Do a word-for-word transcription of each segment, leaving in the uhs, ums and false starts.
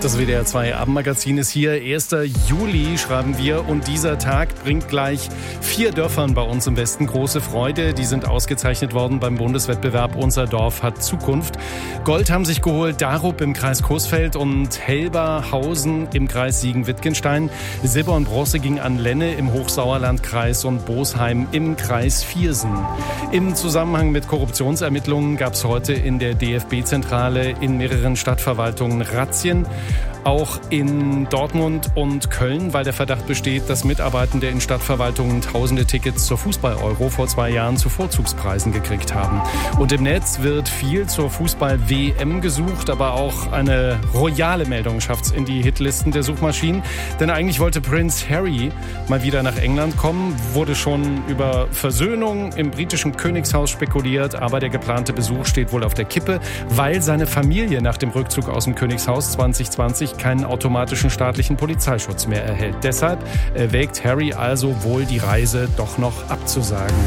Das W D R zwei Abendmagazin ist hier. erster Juli schreiben wir und dieser Tag bringt gleich vier Dörfern bei uns im Westen große Freude. Die sind ausgezeichnet worden beim Bundeswettbewerb Unser Dorf hat Zukunft. Gold haben sich geholt Darup im Kreis Coesfeld und Helberhausen im Kreis Siegen-Wittgenstein. Silber und Bronze ging an Lenne im Hochsauerlandkreis und Bosheim im Kreis Viersen. Im Zusammenhang mit Korruptionsermittlungen gab es heute in der D F B-Zentrale in mehreren Stadtverwaltungen Razzien. Auch in Dortmund und Köln, weil der Verdacht besteht, dass Mitarbeitende in Stadtverwaltungen tausende Tickets zur Fußball-Euro vor zwei Jahren zu Vorzugspreisen gekriegt haben. Und im Netz wird viel zur Fußball-W M gesucht, aber auch eine royale Meldung schafft es in die Hitlisten der Suchmaschinen. Denn eigentlich wollte Prince Harry mal wieder nach England kommen, wurde schon über Versöhnung im britischen Königshaus spekuliert, aber der geplante Besuch steht wohl auf der Kippe, weil seine Familie nach dem Rückzug aus dem Königshaus zwanzig zwanzig keinen automatischen staatlichen Polizeischutz mehr erhält. Deshalb erwägt Harry also wohl, die Reise doch noch abzusagen.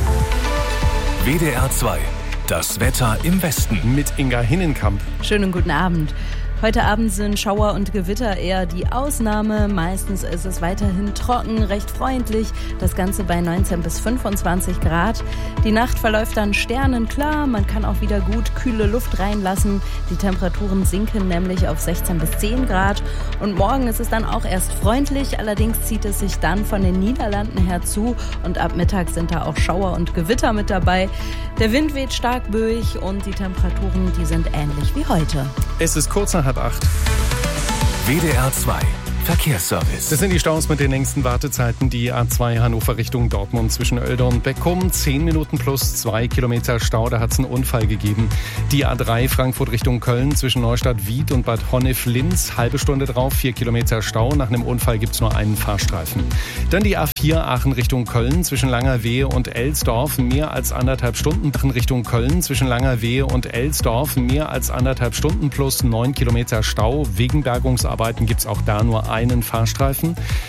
W D R zwei, das Wetter im Westen. Mit Inga Hinnenkamp. Schönen guten Abend. Heute Abend sind Schauer und Gewitter eher die Ausnahme. Meistens ist es weiterhin trocken, recht freundlich. Das Ganze bei neunzehn bis fünfundzwanzig Grad. Die Nacht verläuft dann sternenklar. Man kann auch wieder gut kühle Luft reinlassen. Die Temperaturen sinken nämlich auf sechzehn bis zehn Grad. Und morgen ist es dann auch erst freundlich. Allerdings zieht es sich dann von den Niederlanden her zu. Und ab Mittag sind da auch Schauer und Gewitter mit dabei. Der Wind weht stark böig und die Temperaturen, die sind ähnlich wie heute. Es ist kurz nach halb acht. W D R zwei Verkehrsservice. Das sind die Staus mit den längsten Wartezeiten. Die A zwei Hannover Richtung Dortmund zwischen Oelde und Beckum. zehn Minuten plus zwei Kilometer Stau. Da hat es einen Unfall gegeben. Die A drei Frankfurt Richtung Köln zwischen Neustadt-Wied und Bad Honnef-Linz. Halbe Stunde drauf, vier Kilometer Stau. Nach einem Unfall gibt es nur einen Fahrstreifen. Dann die A vier Aachen Richtung Köln zwischen Langerwehe und Elsdorf. Mehr als anderthalb Stunden. Aachen Richtung Köln zwischen Langerwehe und Elsdorf. Mehr als anderthalb Stunden plus neun Kilometer Stau. Wegen Bergungsarbeiten gibt es auch da nur einen Fahrstreifen.